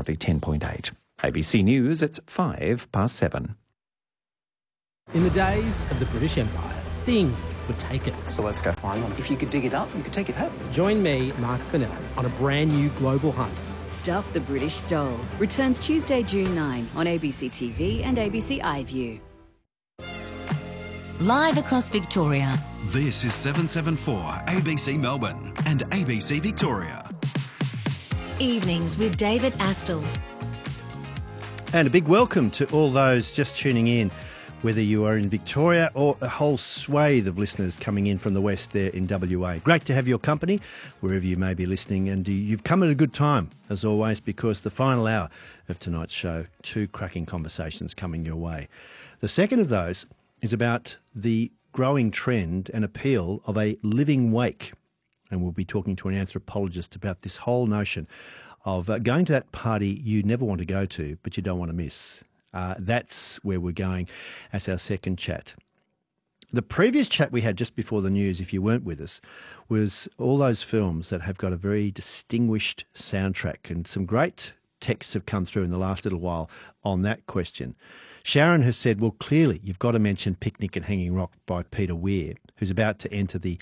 currently 10.8. ABC News, it's 7:05. In the days of the British Empire, things were taken. So let's go find them. If you could dig it up, you could take it home. Join me, Mark Fennell, on a brand new global hunt. Stuff the British Stole returns Tuesday, June 9 on ABC TV and ABC iView. Live across Victoria. This is 774 ABC Melbourne and ABC Victoria. Evenings with David Astle. And a big welcome to all those just tuning in, whether you are in Victoria or a whole swathe of listeners coming in from the west there in WA. Great to have your company wherever you may be listening, and you've come at a good time, as always, because the final hour of tonight's show, two cracking conversations coming your way. The second of those is about the growing trend and appeal of a living wake, and we'll be talking to an anthropologist about this whole notion of going to that party you never want to go to but you don't want to miss. That's where we're going as our second chat. The previous chat we had just before the news, if you weren't with us, was all those films that have got a very distinguished soundtrack, and some great texts have come through in the last little while on that question. Sharon has said, well, clearly you've got to mention Picnic at Hanging Rock by Peter Weir, who's about to enter the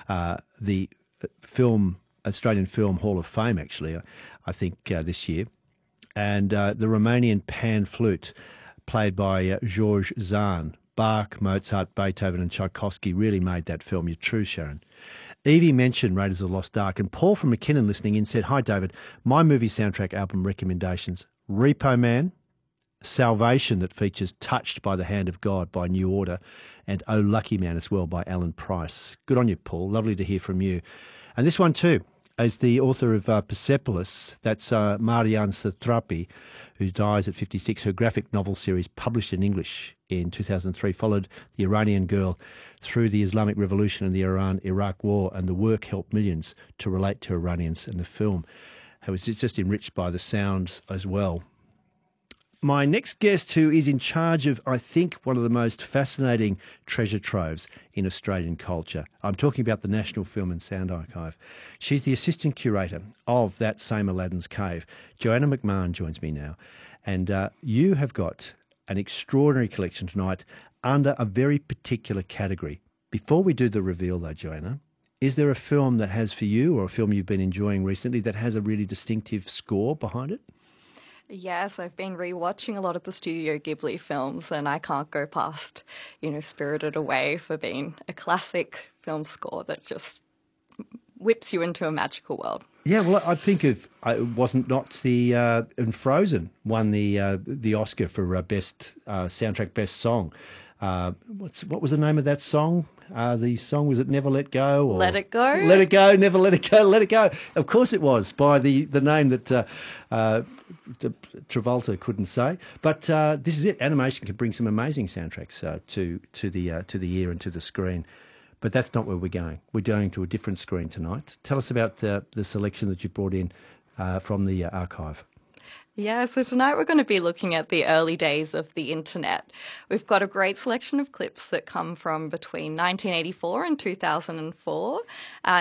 Australian Film Hall of Fame, actually, I think this year. And the Romanian pan flute, played by George Zahn. Bach, Mozart, Beethoven and Tchaikovsky really made that film. You're true, Sharon. Evie mentioned Raiders of the Lost Ark, and Paul from McKinnon listening in said, hi, David, my movie soundtrack album recommendations, Repo Man, Salvation, that features Touched by the Hand of God by New Order, and Oh Lucky Man as well by Alan Price. Good on you, Paul. Lovely to hear from you. And this one too, as the author of Persepolis, that's Marianne Satrapi, who dies at 56. Her graphic novel series, published in English in 2003, followed the Iranian girl through the Islamic Revolution and the Iran-Iraq War, and the work helped millions to relate to Iranians, and the film was just enriched by the sounds as well. My next guest, who is in charge of, I think, one of the most fascinating treasure troves in Australian culture. I'm talking about the National Film and Sound Archive. She's the assistant curator of that same Aladdin's Cave. Joanna McMahon joins me now. And you have got an extraordinary collection tonight under a very particular category. Before we do the reveal, though, Joanna, is there a film that has for you, or a film you've been enjoying recently, that has a really distinctive score behind it? Yes, I've been rewatching a lot of the Studio Ghibli films, and I can't go past, Spirited Away for being a classic film score that just whips you into a magical world. Yeah, well, I think of wasn't not the in Frozen won the Oscar for best soundtrack, best song. What was the name of that song? The song, was it Never Let Go? Or Let It Go? Let It Go, Never Let It Go, Let It Go. Of course it was, by the name that Travolta couldn't say. But this is it. Animation can bring some amazing soundtracks to the ear and to the screen. But that's not where we're going. We're going to a different screen tonight. Tell us about the selection that you brought in from the archive. Yeah, so tonight we're going to be looking at the early days of the internet. We've got a great selection of clips that come from between 1984 and 2004.